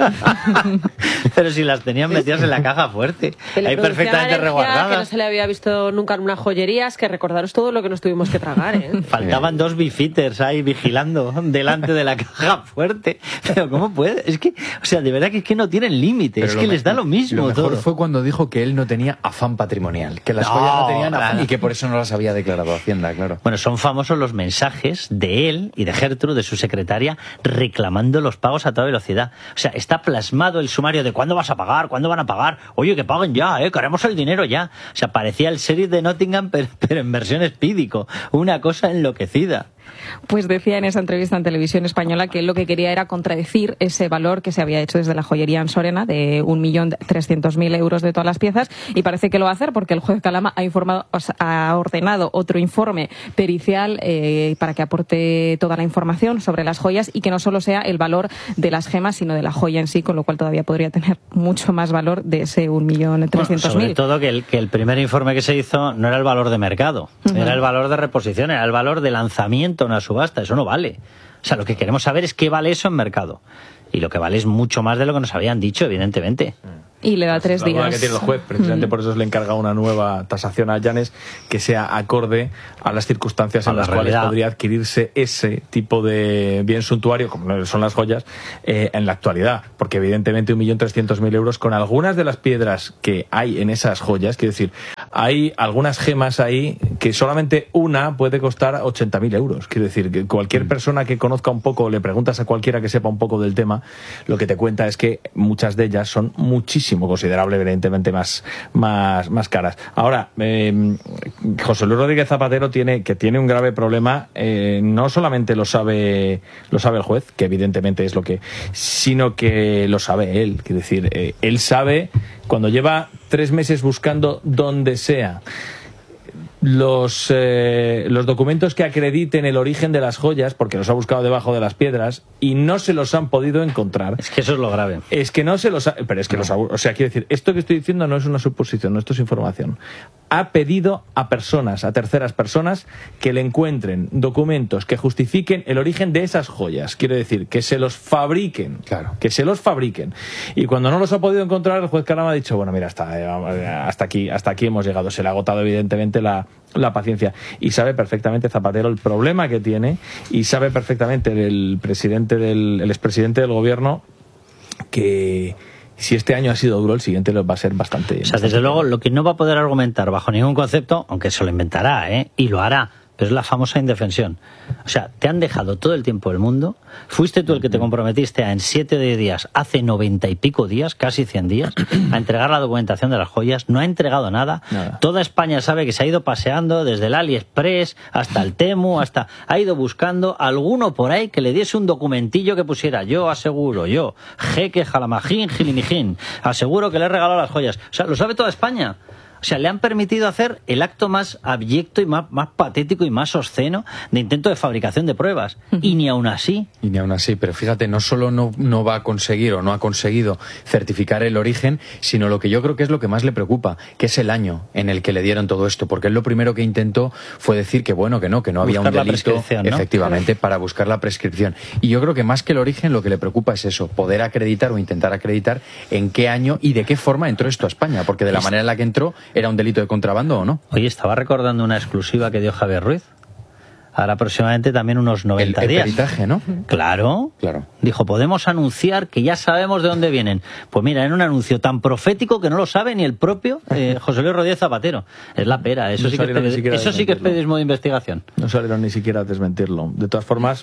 Pero si las tenían metidas en la caja fuerte, ahí perfectamente reguardadas. Que no se le había visto nunca en una joyería, es que recordaros todo lo que nos tuvimos que tragar, ¿eh? Faltaban dos bifitters ahí vigilando delante de la caja fuerte. Pero ¿cómo puede? Es que, o sea, de verdad que es que no tienen límite, es que les da lo mismo. Lo mejor todo. Fue cuando dijo que él no tenía afán patrimonial, que las no, joyas no tenían afán claro. y que por eso no las había declarado a Hacienda, claro. Bueno, son famosos los mensajes de él y de Gertrude, de su secretaria, reclamando los pagos a toda velocidad. O sea, está plasmado el sumario de cuándo vas a pagar, cuándo van a pagar. Oye, que paguen ya, eh, queremos el dinero ya. O sea, parecía el sheriff de Nottingham, pero, pero en versión espídico. Una cosa enloquecida. Pues decía en esa entrevista en Televisión Española que lo que quería era contradecir ese valor que se había hecho desde la joyería Ansorena de un millón trescientos mil euros de todas las piezas, y parece que lo va a hacer porque el juez Calama ha informado, ha ordenado otro informe pericial eh, para que aporte toda la información sobre las joyas y que no solo sea el valor de las gemas, sino de la joya en sí, con lo cual todavía podría tener mucho más valor de ese un millón trescientos mil. Bueno, sobre todo que el, que el primer informe que se hizo no era el valor de mercado, uh-huh. era el valor de reposición, era el valor de lanzamiento en una subasta. Eso no vale. O sea, lo que queremos saber es qué vale eso en mercado. Y lo que vale es mucho más de lo que nos habían dicho, evidentemente. Y le da tres la días. Que tiene el juez, precisamente mm. por eso se le encarga una nueva tasación a Llanes que sea acorde a las circunstancias a en las cuales podría adquirirse ese tipo de bien suntuario, como son las joyas, eh, en la actualidad. Porque evidentemente un millón trescientos mil euros con algunas de las piedras que hay en esas joyas, quiero decir, hay algunas gemas ahí que solamente una puede costar ochenta mil euros. Quiero decir, que cualquier persona que conozca un poco, le preguntas a cualquiera que sepa un poco del tema, lo que te cuenta es que muchas de ellas son muchísimas considerable, evidentemente más, más, más caras. Ahora, eh, José Luis Rodríguez Zapatero tiene que tiene un grave problema, eh, no solamente lo sabe lo sabe el juez, que evidentemente es lo que, sino que lo sabe él. Quiere decir, eh, él sabe cuando lleva tres meses buscando donde sea los eh, los documentos que acrediten el origen de las joyas, porque los ha buscado debajo de las piedras y no se los han podido encontrar. Es que eso es lo grave. Es que no se los ha, pero es que no. los ha, o sea, quiero decir, esto que estoy diciendo no es una suposición, no, esto es información. Ha pedido a personas, a terceras personas, que le encuentren documentos que justifiquen el origen de esas joyas. Quiero decir, que se los fabriquen, claro, que se los fabriquen. Y cuando no los ha podido encontrar, el juez Calama ha dicho, bueno, mira, hasta, hasta aquí, hasta aquí hemos llegado. Se le ha agotado evidentemente la la paciencia, y sabe perfectamente Zapatero el problema que tiene, y sabe perfectamente el presidente del el expresidente del gobierno que si este año ha sido duro, el siguiente va a ser bastante. O sea, desde luego, lo que no va a poder argumentar bajo ningún concepto, aunque se lo inventará, ¿eh? y lo hará pero es la famosa indefensión. O sea, te han dejado todo el tiempo del mundo, fuiste tú el que te comprometiste a en siete días, hace noventa y pico días, casi cien días, a entregar la documentación de las joyas, no ha entregado nada. nada. Toda España sabe que se ha ido paseando desde el AliExpress hasta el Temu, hasta ha ido buscando alguno por ahí que le diese un documentillo que pusiera yo aseguro, yo, jeque jalamajín, gilimijín, aseguro que le he regalado las joyas. O sea, lo sabe toda España. O sea, le han permitido hacer el acto más abyecto y más, más patético y más obsceno de intento de fabricación de pruebas. Y ni aún así. Y ni aún así, pero fíjate, no solo no, no va a conseguir o no ha conseguido certificar el origen, sino lo que yo creo que es lo que más le preocupa, que es el año en el que le dieron todo esto. Porque él lo primero que intentó fue decir que bueno, que no, que no había buscar un delito, ¿no? efectivamente, para buscar la prescripción. Y yo creo que más que el origen, lo que le preocupa es eso, poder acreditar o intentar acreditar en qué año y de qué forma entró esto a España. Porque de la manera en la que entró, ¿era un delito de contrabando o no? Oye, estaba recordando una exclusiva que dio Javier Ruiz. Ahora aproximadamente también unos noventa el, el días. El peritaje, ¿no? Claro. Claro. Dijo, podemos anunciar que ya sabemos de dónde vienen. Pues mira, en un anuncio tan profético que no lo sabe ni el propio eh, José Luis Rodríguez Zapatero. Es la pera. Eso, no sí, que es peri- eso sí que es periodismo de investigación. No salieron ni siquiera a desmentirlo. De todas formas,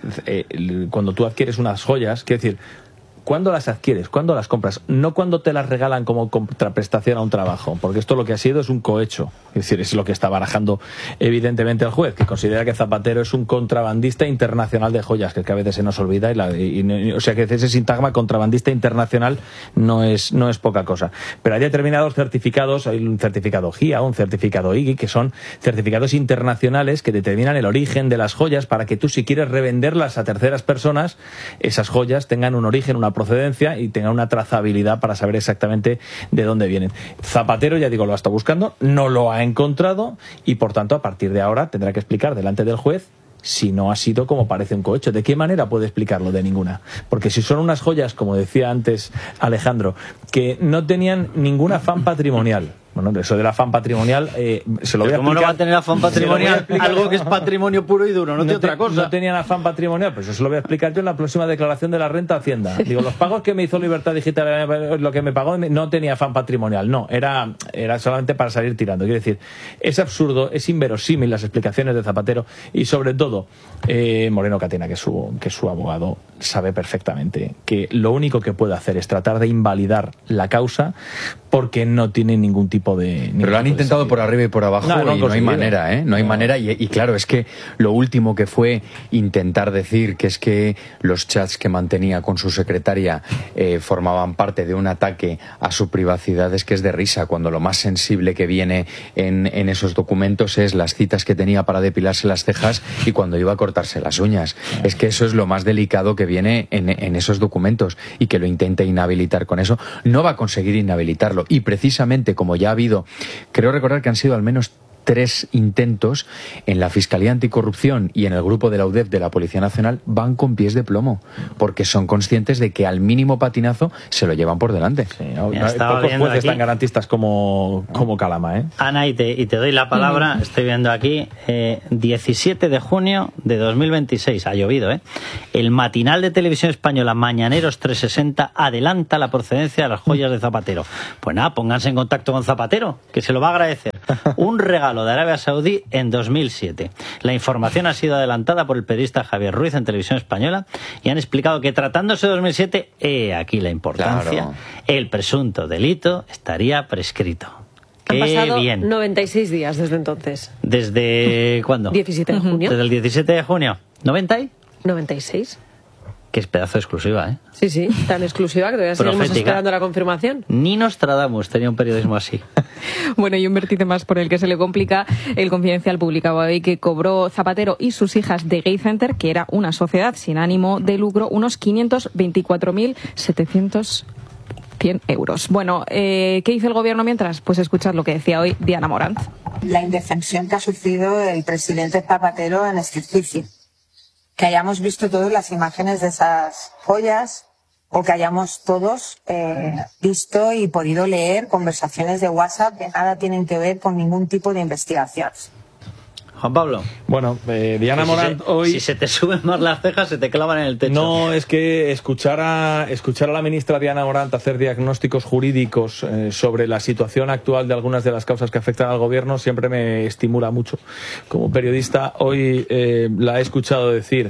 eh, cuando tú adquieres unas joyas, quiero decir, ¿cuándo las adquieres? ¿Cuándo las compras? No cuando te las regalan como contraprestación a un trabajo, porque esto lo que ha sido es un cohecho. Es decir, es lo que está barajando evidentemente el juez, que considera que Zapatero es un contrabandista internacional de joyas, que, es que a veces se nos olvida. Y la, y, y, o sea, que ese sintagma contrabandista internacional no es, no es poca cosa. Pero hay determinados certificados, hay un certificado G I A, un certificado I G I, que son certificados internacionales que determinan el origen de las joyas para que tú, si quieres revenderlas a terceras personas, esas joyas tengan un origen, una procedencia y tenga una trazabilidad para saber exactamente de dónde vienen. Zapatero, ya digo, lo ha estado buscando, no lo ha encontrado y por tanto a partir de ahora tendrá que explicar delante del juez si no ha sido como parece un cohecho. ¿De qué manera puede explicarlo? De ninguna. Porque si son unas joyas, como decía antes Alejandro, que no tenían ningún afán patrimonial. Bueno, eso del afán patrimonial eh, se lo voy a explicar. ¿Cómo no va a tener afán patrimonial? Algo que es patrimonio puro y duro, no, no tiene otra cosa. No tenían afán patrimonial, pues eso se lo voy a explicar yo en la próxima declaración de la renta Hacienda. Digo, los pagos que me hizo Libertad Digital, lo que me pagó, no tenía afán patrimonial, no, era, era solamente para salir tirando. Quiero decir, es absurdo, es inverosímil las explicaciones de Zapatero y sobre todo eh, Moreno Catena, que es su, que es su abogado, sabe perfectamente que lo único que puede hacer es tratar de invalidar la causa porque no tiene ningún tipo de... Pero lo han intentado por arriba y por abajo no, no y no hay manera, ¿eh? No hay no. manera y, y claro, es que lo último que fue intentar decir que es que los chats que mantenía con su secretaria eh, formaban parte de un ataque a su privacidad es que es de risa, cuando lo más sensible que viene en, en esos documentos es las citas que tenía para depilarse las cejas y cuando iba a cortarse las uñas. Es que eso es lo más delicado que viene en, en esos documentos y que lo intente inhabilitar con eso. No va a conseguir inhabilitarlo y precisamente como ya ha habido, creo recordar que han sido al menos tres intentos en la Fiscalía Anticorrupción y en el grupo de la U D E F de la Policía Nacional, van con pies de plomo, porque son conscientes de que al mínimo patinazo se lo llevan por delante. Sí, no, no, pocos jueces tan garantistas como, como Calama, ¿eh? Ana, y te, y te doy la palabra, estoy viendo aquí, eh, diecisiete de junio de dos mil veintiséis, ha llovido, ¿eh? El matinal de Televisión Española Mañaneros trescientos sesenta adelanta la procedencia de las joyas de Zapatero. Pues nada, pónganse en contacto con Zapatero, que se lo va a agradecer. Un regalo de Arabia Saudí en dos mil siete. La información ha sido adelantada por el periodista Javier Ruiz en Televisión Española y han explicado que tratándose de dos mil siete, he aquí la importancia, claro. El presunto delito estaría prescrito. Han Qué pasado bien. noventa y seis días desde entonces. ¿Desde cuándo? diecisiete de junio. Desde el diecisiete de junio. ¿noventa y? noventa y seis. Que es pedazo de exclusiva, ¿eh? Sí, sí, tan exclusiva que todavía seguimos esperando la confirmación. Ni Nostradamus tenía un periodismo así. Bueno, y un vértice más por el que se le complica. El Confidencial publicaba hoy que cobró Zapatero y sus hijas de Gay Center, que era una sociedad sin ánimo de lucro, unos quinientos veinticuatro mil setecientos cien euros. Bueno, eh, ¿qué hizo el gobierno mientras? Pues escuchad lo que decía hoy Diana Morant. La indefensión que ha sufrido el presidente Zapatero en este juicio. Que hayamos visto todas las imágenes de esas joyas o que hayamos todos eh, visto y podido leer conversaciones de WhatsApp que nada tienen que ver con ningún tipo de investigación. Juan Pablo? Bueno, eh, Diana Pues si Morant se, hoy... Si se te suben más las cejas, se te clavan en el techo. No, es que escuchar a, escuchar a la ministra Diana Morant hacer diagnósticos jurídicos eh, sobre la situación actual de algunas de las causas que afectan al gobierno siempre me estimula mucho. Como periodista, hoy eh, la he escuchado decir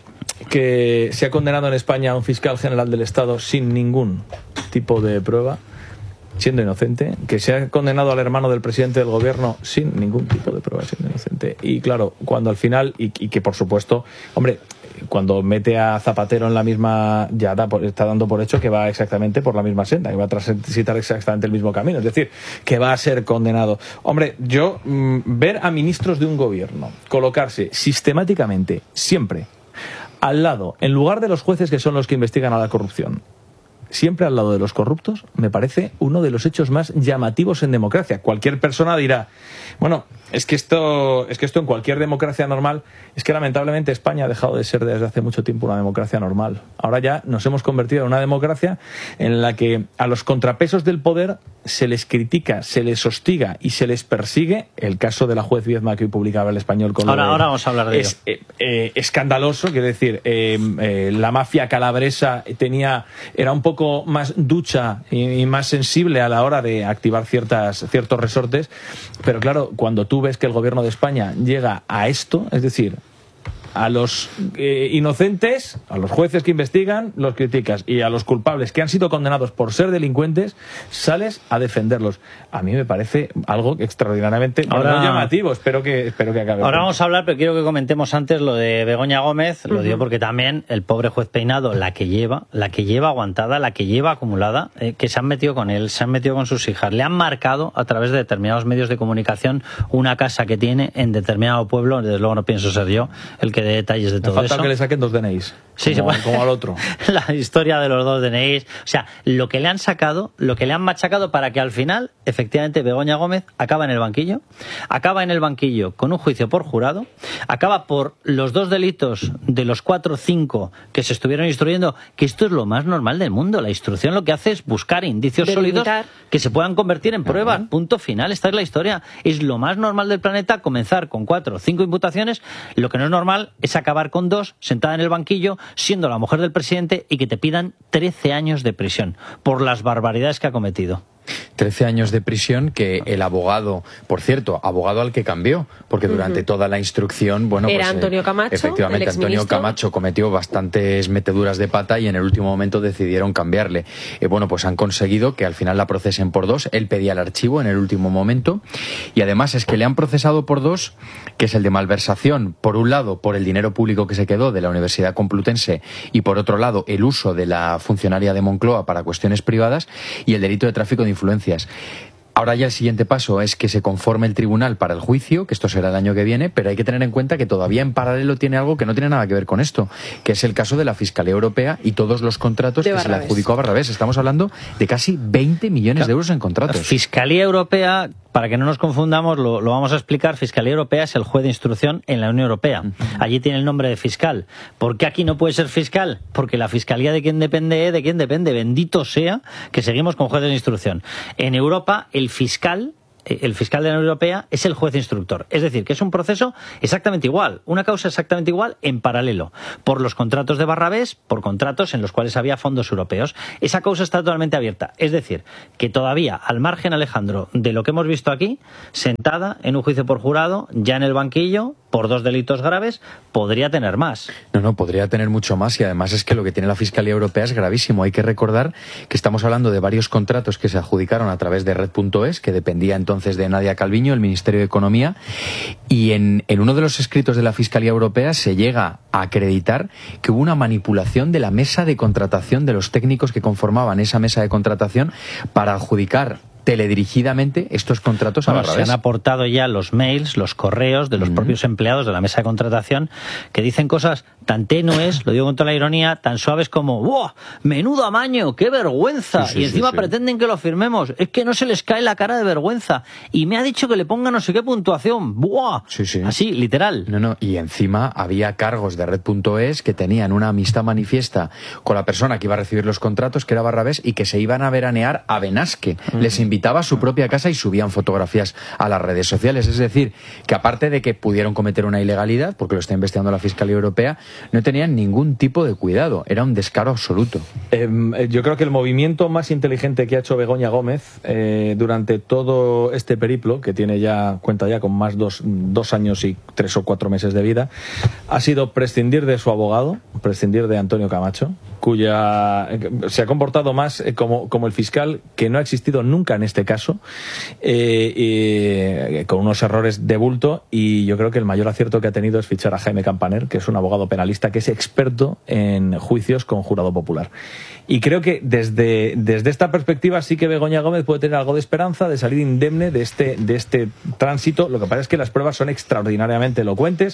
que se ha condenado en España a un fiscal general del Estado sin ningún tipo de prueba, siendo inocente, que se ha condenado al hermano del presidente del gobierno sin ningún tipo de prueba, siendo inocente. Y claro, cuando al final, y, y que por supuesto, hombre, cuando mete a Zapatero en la misma, ya da por, está dando por hecho que va exactamente por la misma senda, que va a transitar exactamente el mismo camino, es decir, que va a ser condenado. Hombre, yo, mmm, ver a ministros de un gobierno colocarse sistemáticamente, siempre, al lado, en lugar de los jueces que son los que investigan a la corrupción, siempre al lado de los corruptos, me parece uno de los hechos más llamativos en democracia. Cualquier persona dirá, bueno, es que esto, es que esto en cualquier democracia normal, es que lamentablemente España ha dejado de ser desde hace mucho tiempo una democracia normal. Ahora ya nos hemos convertido en una democracia en la que a los contrapesos del poder se les critica, se les hostiga y se les persigue. El caso de la juez Viedma que hoy publicaba El Español con ahora, lo de, ahora vamos a hablar de es, ello. Eh, eh, escandaloso, quiero decir, eh, eh, la mafia calabresa tenía, era un poco más ducha y, y más sensible a la hora de activar ciertas, ciertos resortes, pero claro, cuando tú ves que el gobierno de España llega a esto, es decir, a los eh, inocentes, a los jueces que investigan, los criticas, y a los culpables que han sido condenados por ser delincuentes, sales a defenderlos. A mí me parece algo extraordinariamente ahora, muy llamativo. Espero que, espero que acabe. Ahora vamos a hablar, pero quiero que comentemos antes lo de Begoña Gómez. Lo uh-huh. digo porque también el pobre juez Peinado, la que lleva, la que lleva aguantada, la que lleva acumulada, eh, que se han metido con él, se han metido con sus hijas, le han marcado a través de determinados medios de comunicación una casa que tiene en determinado pueblo. Desde luego no pienso ser yo el que de detalles de todo Me falta eso. que le saquen dos D N Is. Sí, como, sí, como al otro. La historia de los dos D N Is. O sea, lo que le han sacado, lo que le han machacado para que al final, efectivamente, Begoña Gómez acaba en el banquillo, acaba en el banquillo con un juicio por jurado, acaba por los dos delitos de los cuatro o cinco que se estuvieron instruyendo, que esto es lo más normal del mundo. La instrucción lo que hace es buscar indicios Delimitar. sólidos que se puedan convertir en pruebas. Uh-huh. Punto final. Esta es la historia. Es lo más normal del planeta comenzar con cuatro o cinco imputaciones. Lo que no es normal es acabar con dos, sentada en el banquillo, siendo la mujer del presidente y que te pidan trece años de prisión por las barbaridades que ha cometido. trece años de prisión que el abogado, por cierto, abogado al que cambió, porque durante uh-huh. toda la instrucción, bueno, era pues, Antonio Camacho, efectivamente el Antonio Camacho cometió bastantes meteduras de pata y en el último momento decidieron cambiarle. Eh, bueno, pues han conseguido que al final la procesen por dos. Él pedía el archivo en el último momento y además es que le han procesado por dos, que es el de malversación, por un lado por el dinero público que se quedó de la Universidad Complutense y por otro lado el uso de la funcionaria de Moncloa para cuestiones privadas, y el delito de tráfico de influencias. Ahora ya el siguiente paso es que se conforme el tribunal para el juicio, que esto será el año que viene, pero hay que tener en cuenta que todavía en paralelo tiene algo que no tiene nada que ver con esto, que es el caso de la Fiscalía Europea y todos los contratos de que Barrabés. Se le adjudicó a Barrabés. Estamos hablando de casi veinte millones claro. de euros en contratos. Fiscalía Europea, para que no nos confundamos, lo, lo vamos a explicar. Fiscalía Europea es el juez de instrucción en la Unión Europea. Uh-huh. Allí tiene el nombre de fiscal. ¿Por qué aquí no puede ser fiscal? Porque la Fiscalía de quién depende, de quién depende. Bendito sea que seguimos con jueces de instrucción. En Europa, el fiscal... el fiscal de la Unión Europea es el juez instructor. Es decir, que es un proceso exactamente igual, una causa exactamente igual en paralelo, por los contratos de Barrabés, por contratos en los cuales había fondos europeos. Esa causa está totalmente abierta. Es decir, que todavía, al margen, Alejandro, de lo que hemos visto aquí, sentada en un juicio por jurado, ya en el banquillo, por dos delitos graves, podría tener más. No, no, podría tener mucho más, y además es que lo que tiene la Fiscalía Europea es gravísimo. Hay que recordar que estamos hablando de varios contratos que se adjudicaron a través de Red punto es, que dependía entonces de Nadia Calviño, el Ministerio de Economía, y en, en uno de los escritos de la Fiscalía Europea se llega a acreditar que hubo una manipulación de la mesa de contratación de los técnicos que conformaban esa mesa de contratación para adjudicar teledirigidamente estos contratos a bueno, Barrabés. Se han aportado ya los mails, los correos de los uh-huh. propios empleados de la mesa de contratación que dicen cosas tan tenues, lo digo con toda la ironía, tan suaves como ¡buah! ¡Menudo amaño! ¡Qué vergüenza! Sí, sí, y encima sí, sí. pretenden que lo firmemos. Es que no se les cae la cara de vergüenza. Y me ha dicho que le ponga no sé qué puntuación. ¡Buah! Sí, sí. Así, literal. No, no. Y encima había cargos de Red punto es que tenían una amistad manifiesta con la persona que iba a recibir los contratos, que era Barrabés, y que se iban a veranear a Benasque. Uh-huh. Les invitaban visitaba su propia casa y subían fotografías a las redes sociales. Es decir, que aparte de que pudieron cometer una ilegalidad, porque lo está investigando la Fiscalía Europea, no tenían ningún tipo de cuidado. Era un descaro absoluto. Eh, yo creo que el movimiento más inteligente que ha hecho Begoña Gómez eh, durante todo este periplo, que tiene ya, cuenta ya con más dos, dos años y tres o cuatro meses de vida, ha sido prescindir de su abogado, prescindir de Antonio Camacho, cuya se ha comportado más como, como el fiscal que no ha existido nunca en este caso, eh, eh, con unos errores de bulto, y yo creo que el mayor acierto que ha tenido es fichar a Jaime Campaner, que es un abogado penalista que es experto en juicios con jurado popular. Y creo que desde, desde esta perspectiva sí que Begoña Gómez puede tener algo de esperanza de salir indemne de este, de este tránsito. Lo que pasa es que las pruebas son extraordinariamente elocuentes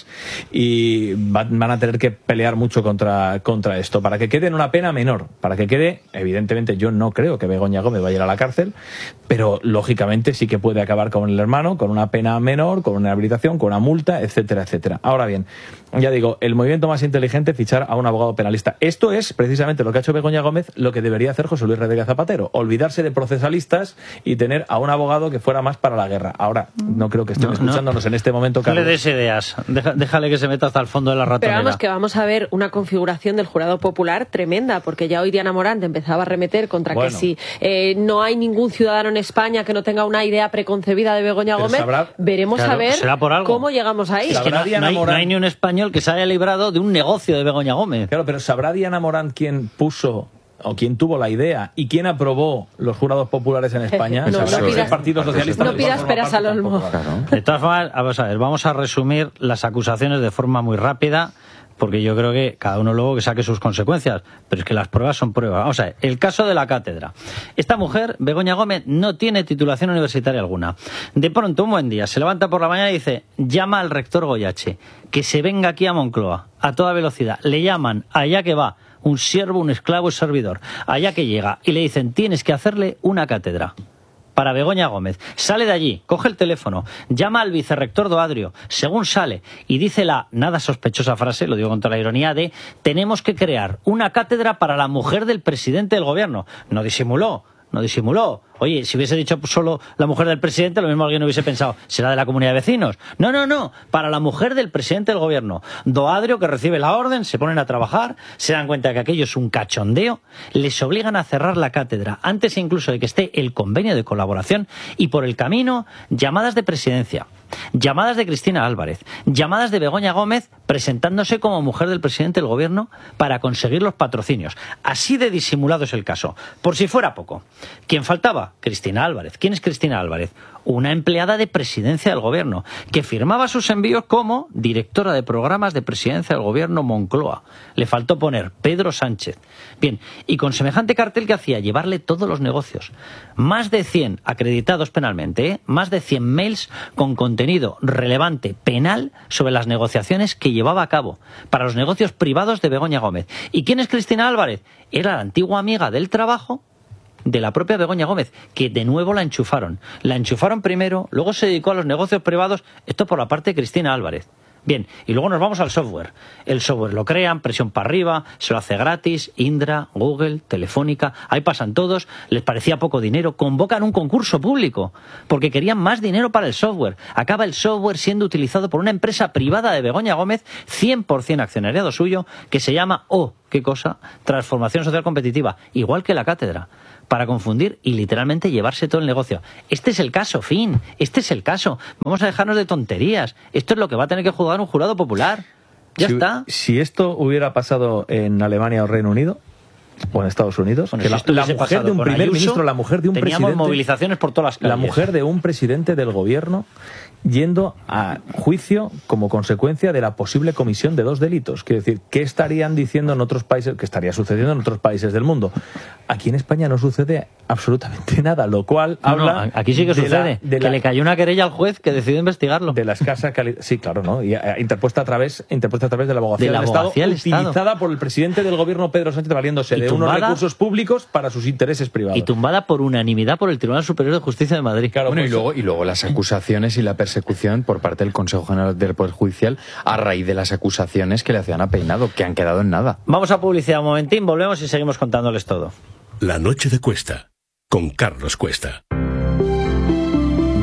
y van, van a tener que pelear mucho contra, contra esto, para que quede en una pena menor, para que quede, evidentemente yo no creo que Begoña Gómez vaya a ir a la cárcel, pero lógicamente sí que puede acabar con el hermano, con una pena menor, con una rehabilitación, con una multa, etcétera, etcétera. Ahora bien, ya digo, el movimiento más inteligente es fichar a un abogado penalista. Esto es precisamente lo que ha hecho Begoña Gómez, lo que debería hacer José Luis Rodríguez Zapatero, olvidarse de procesalistas y tener a un abogado que fuera más para la guerra. Ahora, no creo que estén no, escuchándonos no. en este momento, Carlos. No le des ideas, Deja, déjale que se meta hasta el fondo de la ratonera. Pero vamos, que vamos a ver una configuración del jurado popular tremenda, porque ya hoy Diana Morant empezaba a remeter contra bueno. que si eh, no hay ningún ciudadano en España que no tenga una idea preconcebida de Begoña Pero Gómez, sabrá, veremos claro, a ver cómo llegamos ahí. Es que no, no, hay, no hay ni un español que se haya librado de un negocio de Begoña Gómez. Claro, pero ¿sabrá Diana Morant quién puso o quién tuvo la idea y quién aprobó los jurados populares en España? No, no, no pidas, el Partido Socialista no pidas peras al olmo. De todas formas, vamos a ver, vamos a resumir las acusaciones de forma muy rápida, porque yo creo que cada uno luego que saque sus consecuencias, pero es que las pruebas son pruebas. Vamos a ver, el caso de la cátedra. Esta mujer, Begoña Gómez, no tiene titulación universitaria alguna. De pronto, un buen día, se levanta por la mañana y dice, llama al rector Goyache, que se venga aquí a Moncloa, a toda velocidad. Le llaman, allá que va, un siervo, un esclavo y servidor, allá que llega, y le dicen, tienes que hacerle una cátedra. Para Begoña Gómez. Sale de allí, coge el teléfono, llama al vicerrector Doadrio, según sale, y dice la nada sospechosa frase, lo digo con toda la ironía, de tenemos que crear una cátedra para la mujer del presidente del gobierno. No disimuló, no disimuló. Oye, si hubiese dicho solo la mujer del presidente, lo mismo alguien hubiese pensado, ¿será de la comunidad de vecinos? No, no, no, para la mujer del presidente del gobierno. Doadrio, que recibe la orden, se ponen a trabajar, se dan cuenta que aquello es un cachondeo, les obligan a cerrar la cátedra, antes incluso de que esté el convenio de colaboración, y por el camino, llamadas de presidencia, llamadas de Cristina Álvarez, llamadas de Begoña Gómez presentándose como mujer del presidente del gobierno para conseguir los patrocinios. Así de disimulado es el caso. Por si fuera poco, ¿quién faltaba? Cristina Álvarez. ¿Quién es Cristina Álvarez? Una empleada de presidencia del gobierno, que firmaba sus envíos como directora de programas de presidencia del gobierno Moncloa. Le faltó poner Pedro Sánchez. Bien, y con semejante cartel que hacía, llevarle todos los negocios. Más de cien acreditados penalmente, ¿eh? Más de cien mails con contenido relevante penal sobre las negociaciones que llevaba a cabo para los negocios privados de Begoña Gómez. ¿Y quién es Cristina Álvarez? Era la antigua amiga del trabajo de la propia Begoña Gómez, que de nuevo la enchufaron. La enchufaron primero, luego se dedicó a los negocios privados, esto por la parte de Cristina Álvarez. Bien, y luego nos vamos al software. El software lo crean, presión para arriba, se lo hace gratis, Indra, Google, Telefónica, ahí pasan todos, les parecía poco dinero, convocan un concurso público, porque querían más dinero para el software. Acaba el software siendo utilizado por una empresa privada de Begoña Gómez, cien por ciento accionariado suyo, que se llama, oh, ¿qué cosa? Transformación Social Competitiva, igual que la cátedra, para confundir y literalmente llevarse todo el negocio. Este es el caso, fin, este es el caso. Vamos a dejarnos de tonterías. Esto es lo que va a tener que juzgar un jurado popular. Ya si, está. Si esto hubiera pasado en Alemania o Reino Unido, o en Estados Unidos, bueno, que si la, la mujer de un primer Ayuso, ministro, la mujer de un teníamos presidente, movilizaciones por todas las calles. La mujer de un presidente del gobierno yendo a juicio como consecuencia de la posible comisión de dos delitos. Quiero decir, ¿qué estarían diciendo en otros países? ¿Qué estaría sucediendo en otros países del mundo? Aquí en España no sucede absolutamente nada, lo cual no, habla... No, aquí sí que sucede, la, que la, le cayó una querella al juez que decidió investigarlo. De la escasa calidad... Sí, claro, ¿no? Y, eh, interpuesta, a través, interpuesta a través de la abogacía, de la del, abogacía Estado, del Estado, utilizada por el presidente del gobierno, Pedro Sánchez, valiéndose de tumbada, unos recursos públicos para sus intereses privados. Y tumbada por unanimidad por el Tribunal Superior de Justicia de Madrid. Claro, bueno, pues, y, luego, y luego las acusaciones y la persecución por parte del Consejo General del Poder Judicial a raíz de las acusaciones que le hacían a Peinado, que han quedado en nada. Vamos a publicidad un momentín, volvemos y seguimos contándoles todo. La noche de Cuesta, con Carlos Cuesta.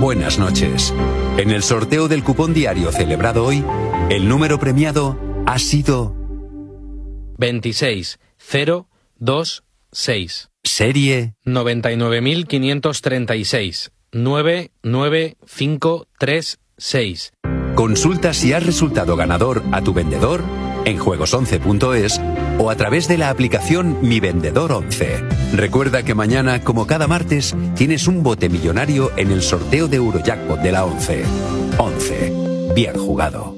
buenas noches. En el sorteo del cupón diario celebrado hoy, el número premiado ha sido veintiséis cero dos seis. Serie noventa y nueve mil quinientos treinta y seis. nueve nueve cinco tres seis. Consulta si has resultado ganador a tu vendedor en juegos once punto es o a través de la aplicación Mi Vendedor once. Recuerda que mañana, como cada martes, tienes un bote millonario en el sorteo de Eurojackpot de la once. once. Bien jugado.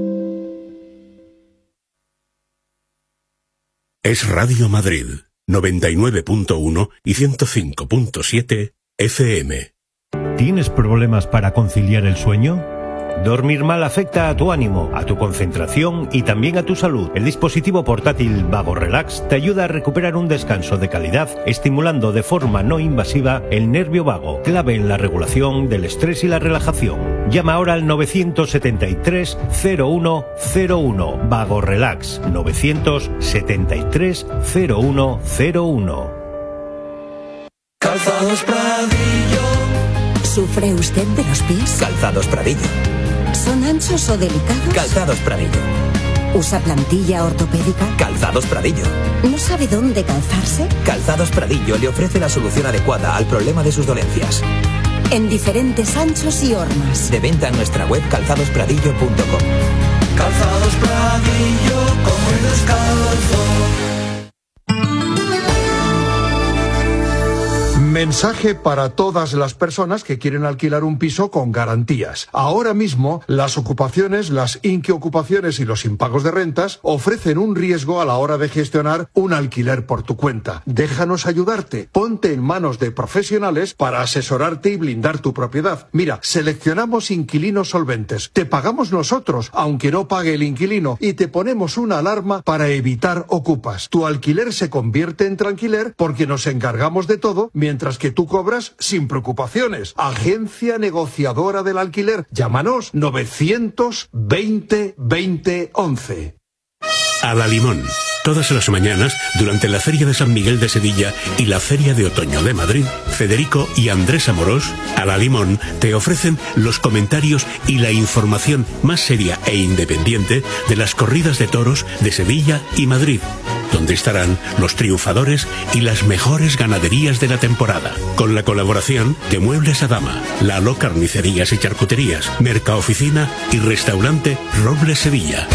Es Radio Madrid, noventa y nueve punto uno y ciento cinco punto siete F M. ¿Tienes problemas para conciliar el sueño? Dormir mal afecta a tu ánimo, a tu concentración y también a tu salud. El dispositivo portátil Vago Relax te ayuda a recuperar un descanso de calidad, estimulando de forma no invasiva el nervio vago, clave en la regulación del estrés y la relajación. Llama ahora al novecientos setenta y tres cero uno cero uno. Vago Relax, novecientos setenta y tres cero uno cero uno. Calzados Pradillo. ¿Sufre usted de los pies? Calzados Pradillo. ¿Son anchos o delicados? Calzados Pradillo. ¿Usa plantilla ortopédica? Calzados Pradillo. ¿No sabe dónde calzarse? Calzados Pradillo le ofrece la solución adecuada al problema de sus dolencias. En diferentes anchos y hormas. De venta en nuestra web calzados pradillo punto com. Calzados Pradillo, como el descalzo. Mensaje para todas las personas que quieren alquilar un piso con garantías. Ahora mismo, las ocupaciones, las inquiocupaciones y los impagos de rentas ofrecen un riesgo a la hora de gestionar un alquiler por tu cuenta. Déjanos ayudarte. Ponte en manos de profesionales para asesorarte y blindar tu propiedad. Mira, seleccionamos inquilinos solventes. Te pagamos nosotros, aunque no pague el inquilino, y te ponemos una alarma para evitar ocupas. Tu alquiler se convierte en tranquiler porque nos encargamos de todo, mientras que tú cobras sin preocupaciones. Agencia negociadora del alquiler. Llámanos novecientos veinte veinte once. A la Limón. Todas las mañanas, durante la Feria de San Miguel de Sevilla y la Feria de Otoño de Madrid, Federico y Andrés Amorós, a la Limón, te ofrecen los comentarios y la información más seria e independiente de las corridas de toros de Sevilla y Madrid, donde estarán los triunfadores y las mejores ganaderías de la temporada, con la colaboración de Muebles Adama, Lalo Carnicerías y Charcuterías, Mercaoficina y Restaurante Robles Sevilla.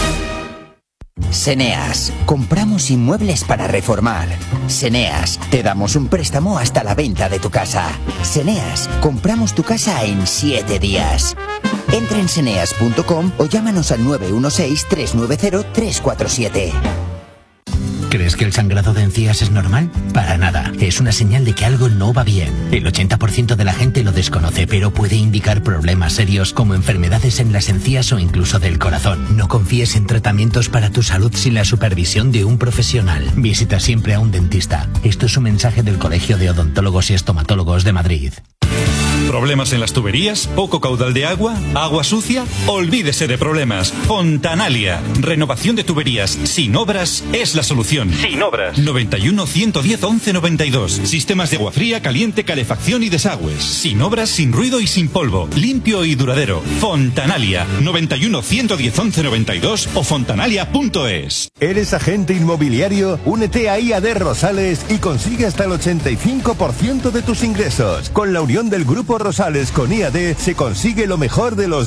Seneas, compramos inmuebles para reformar. Seneas, te damos un préstamo hasta la venta de tu casa. Seneas, compramos tu casa en siete días. Entra en seneas punto com o llámanos al nueve uno seis, tres nueve cero, tres cuatro siete. ¿Crees que el sangrado de encías es normal? Para nada. Es una señal de que algo no va bien. El ochenta por ciento de la gente lo desconoce, pero puede indicar problemas serios como enfermedades en las encías o incluso del corazón. No confíes en tratamientos para tu salud sin la supervisión de un profesional. Visita siempre a un dentista. Esto es un mensaje del Colegio de Odontólogos y Estomatólogos de Madrid. ¿Problemas en las tuberías? ¿Poco caudal de agua? ¿Agua sucia? Olvídese de problemas. Fontanalia. Renovación de tuberías sin obras es la solución. Sin obras. noventa y uno, ciento diez, once noventa y dos. Sistemas de agua fría, caliente, calefacción y desagües. Sin obras, sin ruido y sin polvo. Limpio y duradero. Fontanalia. noventa y uno, ciento diez, once noventa y dos o fontanalia punto es. ¿Eres agente inmobiliario? Únete a I A D Rosales y consigue hasta el ochenta y cinco por ciento de tus ingresos. Con la unión del Grupo Rosales con I A D se consigue lo mejor de los